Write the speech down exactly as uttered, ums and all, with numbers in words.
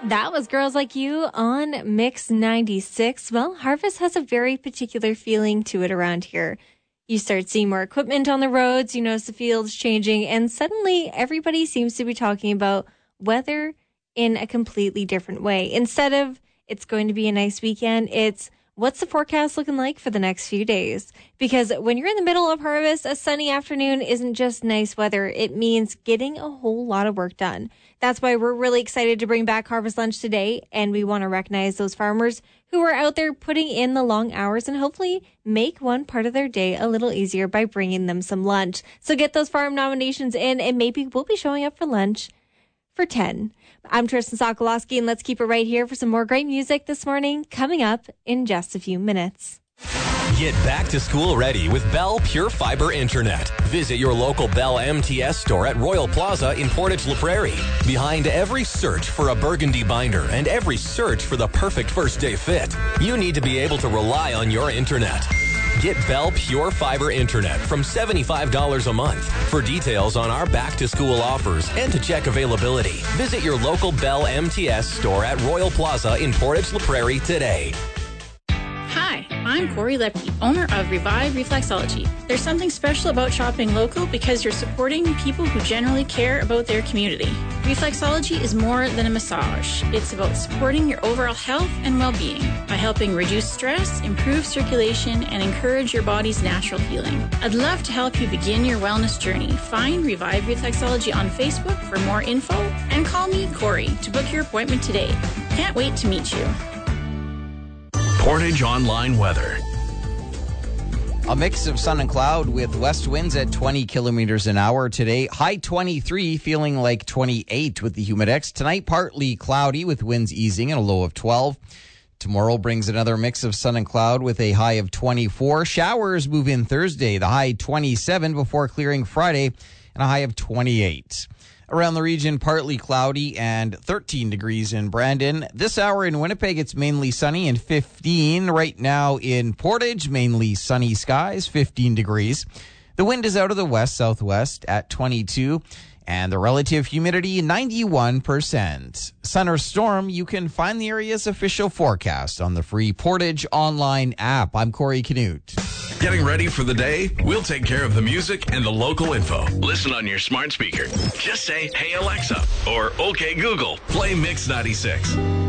That was Girls Like You on Mix ninety-six. Well, harvest has a very particular feeling to it around here. You start seeing more equipment on the roads, you notice the fields changing, and suddenly everybody seems to be talking about weather in a completely different way. Instead of it's going to be a nice weekend, it's what's the forecast looking like for the next few days? Because when you're in the middle of harvest, a sunny afternoon isn't just nice weather. It means getting a whole lot of work done. That's why we're really excited to bring back Harvest Lunch today, and we want to recognize those farmers who are out there putting in the long hours and hopefully make one part of their day a little easier by bringing them some lunch. So get those farm nominations in, and maybe we'll be showing up for lunch for ten. I'm Tristan Sokolowski, and let's keep it right here for some more great music this morning, coming up in just a few minutes. Get back to school ready with Bell Pure Fiber Internet. Visit your local Bell M T S store at Royal Plaza in Portage La Prairie. Behind every search for a burgundy binder and every search for the perfect first day fit, you need to be able to rely on your internet. Get Bell Pure Fiber Internet from seventy-five dollars a month. For details on our back-to-school offers and to check availability, visit your local Bell M T S store at Royal Plaza in Portage La Prairie today. Hi, I'm Corey Lepke, owner of Revive Reflexology. There's something special about shopping local because you're supporting people who generally care about their community. Reflexology is more than a massage. It's about supporting your overall health and well-being by helping reduce stress, improve circulation, and encourage your body's natural healing. I'd love to help you begin your wellness journey. Find Revive Reflexology on Facebook for more info and call me, Corey, to book your appointment today. Can't wait to meet you. Portage Online Weather. A mix of sun and cloud with west winds at twenty kilometers an hour today. High twenty-three, feeling like twenty-eight with the humidex. Tonight, partly cloudy with winds easing and a low of twelve. Tomorrow brings another mix of sun and cloud with a high of twenty-four. Showers move in Thursday, the high twenty-seven before clearing Friday and a high of twenty-eight. Around the region, partly cloudy and thirteen degrees in Brandon. This hour in Winnipeg, it's mainly sunny and fifteen. Right now in Portage, mainly sunny skies, fifteen degrees. The wind is out of the west-southwest at twenty-two, and the relative humidity, ninety-one percent. Sun or storm, you can find the area's official forecast on the free Portage Online app. I'm Corey Canute. Getting ready for the day? We'll take care of the music and the local info. Listen on your smart speaker. Just say, "Hey Alexa," or "Okay Google, play Mix ninety-six."